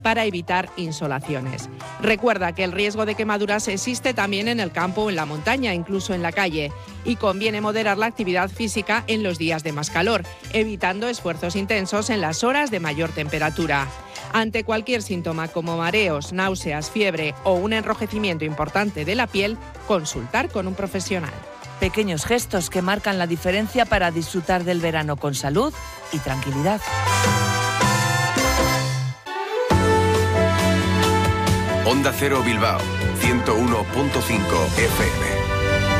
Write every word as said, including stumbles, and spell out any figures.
para evitar insolaciones. Recuerda que el riesgo de quemaduras existe también en el campo o en la montaña, incluso en la calle, y conviene moderar la actividad física en los días de más calor, evitando esfuerzos intensos en las horas de mayor temperatura. Ante cualquier síntoma como mareos, náuseas, fiebre o un enrojecimiento importante de la piel, consultar con un profesional. Pequeños gestos que marcan la diferencia para disfrutar del verano con salud y tranquilidad. Onda Cero Bilbao, ciento uno punto cinco F M.